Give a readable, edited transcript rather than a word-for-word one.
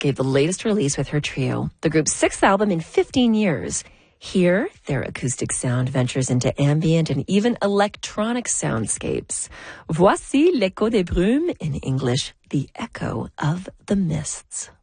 gave the latest release with her trio, the group's sixth album in 15 years. Here, their acoustic sound ventures into ambient and even electronic soundscapes. Voici l'écho des brumes, in English, the echo of the mists.